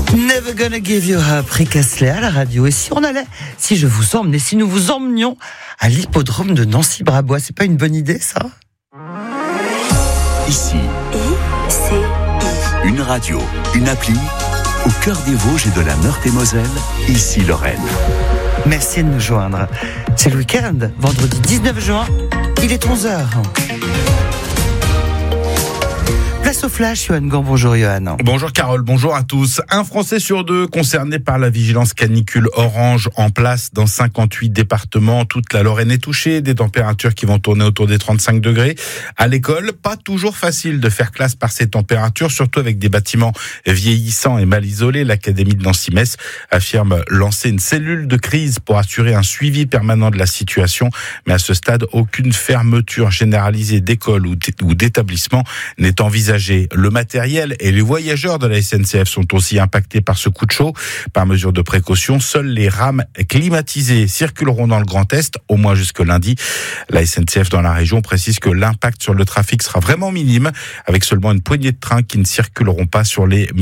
Never gonna give you up, Rick Astley à la radio. Et si nous vous emmenions à l'hippodrome de Nancy-Brabois, c'est pas une bonne idée, ça? Ici, une radio, une appli, au cœur des Vosges et de la Meurthe-et-Moselle, ici Lorraine. Merci de nous joindre. C'est le week-end, vendredi 19 juin, il est 11h. Place au flash, Johan Gant. Bonjour Johan. Bonjour Carole, bonjour à tous. Un Français sur deux concerné par la vigilance canicule orange en place dans 58 départements. Toute la Lorraine est touchée, des températures qui vont tourner autour des 35 degrés. À l'école, pas toujours facile de faire classe par ces températures, surtout avec des bâtiments vieillissants et mal isolés. L'Académie de Nancy-Metz affirme lancer une cellule de crise pour assurer un suivi permanent de la situation. Mais à ce stade, aucune fermeture généralisée d'école ou d'établissement n'est envisagée. Le matériel et les voyageurs de la SNCF sont aussi impactés par ce coup de chaud. Par mesure de précaution, seules les rames climatisées circuleront dans le Grand Est, au moins jusque lundi. La SNCF dans la région précise que l'impact sur le trafic sera vraiment minime, avec seulement une poignée de trains qui ne circuleront pas sur les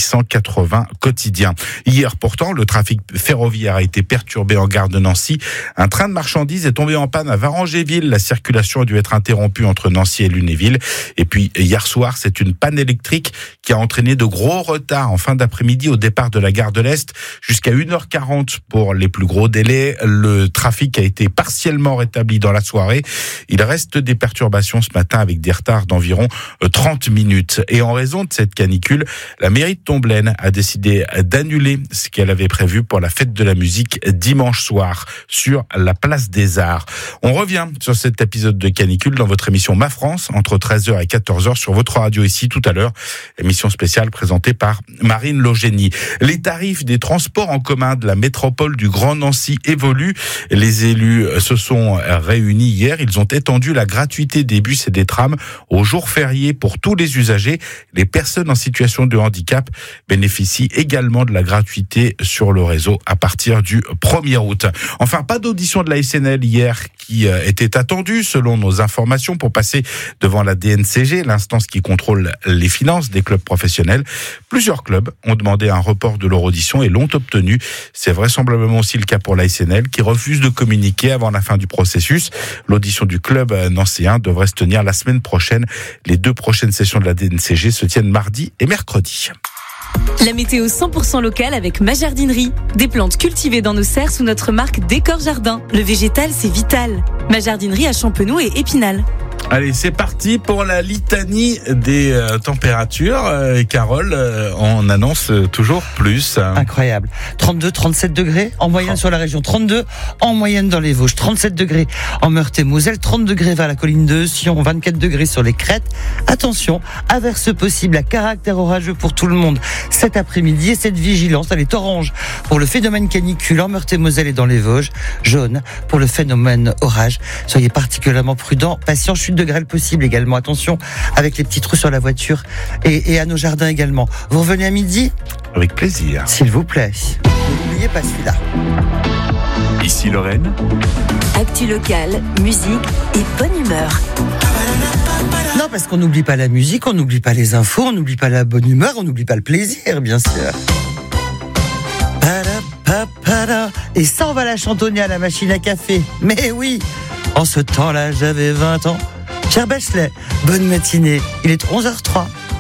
1880 quotidiens. Hier, pourtant, le trafic ferroviaire a été perturbé en gare de Nancy. Un train de marchandises est tombé en panne à Varangéville. La circulation a dû être interrompue entre Nancy et Lunéville. Et puis, hier soir, c'est une panne électrique qui a entraîné de gros retards en fin d'après-midi au départ de la gare de l'Est, jusqu'à 1h40 pour les plus gros délais. Le trafic a été partiellement rétabli dans la soirée. Il reste des perturbations ce matin avec des retards d'environ 30 minutes. Et en raison de cette canicule, la mairie de Tomblaine a décidé d'annuler ce qu'elle avait prévu pour la fête de la musique dimanche soir sur la place des Arts. On revient sur cet épisode de canicule dans votre émission Ma France entre 13h et 14h sur votre radio ici tout à l'heure. Émission spéciale présentée par Marine Logénie. Les tarifs des transports en commun de la métropole du Grand Nancy évoluent. Les élus se sont réunis hier. Ils ont étendu la gratuité des bus et des trams aux jours fériés pour tous les usagers. Les personnes en situation de handicap bénéficient également de la gratuité sur le réseau à partir du 1er août. Enfin, pas d'audition de la SNL hier qui était attendue selon nos informations pour passer devant la DNCG, l'instance qui contrôle les finances des clubs professionnels. Plusieurs clubs ont demandé un report de leur audition et l'ont obtenu. C'est vraisemblablement aussi le cas pour la SNL qui refuse de communiquer avant la fin du processus. L'audition du club nancéen devrait se tenir la semaine prochaine. Les 2 prochaines sessions de la DNCG se tiennent mardi et mercredi. La météo 100% locale avec Ma Jardinerie. Des plantes cultivées dans nos serres sous notre marque Décor Jardin. Le végétal, c'est vital. Ma Jardinerie à Champenoux et Épinal. Allez, c'est parti pour la litanie des températures. Carole, on annonce toujours plus. Incroyable. 32, 37 degrés en moyenne sur la région. 32 en moyenne dans les Vosges. 37 degrés en Meurthe-et-Moselle. 30 degrés vers la colline de Sion. 24 degrés sur les crêtes. Attention, averse possible à caractère orageux pour tout le monde cet après-midi. Et cette vigilance, elle est orange pour le phénomène canicule en Meurthe-et-Moselle et dans les Vosges. Jaune pour le phénomène orage. Soyez particulièrement prudents. Patients, chute de grêle possible également. Attention avec les petits trous sur la voiture et à nos jardins également. Vous revenez à midi ? Avec plaisir. S'il vous plaît. N'oubliez pas celui-là. Ici Lorraine. Actu locale, musique et bonne humeur. Non, parce qu'on n'oublie pas la musique, on n'oublie pas les infos, on n'oublie pas la bonne humeur, on n'oublie pas le plaisir, bien sûr. Et ça, on va la chantonner à la machine à café. Mais oui, en ce temps-là, j'avais 20 ans. Cher Bachelet, bonne matinée. Il est 11h03.